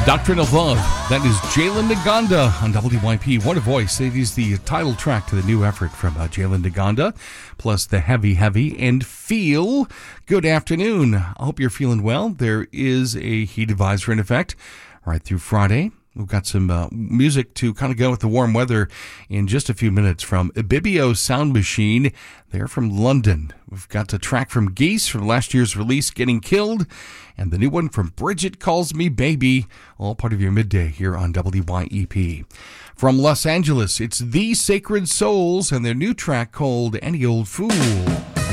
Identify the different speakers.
Speaker 1: Doctrine of Love. That is Jalen Naganda on WYP. What a voice. It is the title track to the new effort from Jalen Naganda, plus the Heavy and Feel. Good afternoon. I hope you're feeling well. There is a heat advisory in effect right through Friday. We've got some music to kind of go with the warm weather in just a few minutes from Ibibio Sound Machine. They're from London. We've got a track from Geese from last year's release, Getting Killed, and the new one from Bridget Calls Me Baby, all part of your midday here on WYEP. From Los Angeles, it's The Sacred Souls and their new track called Any Old Fool.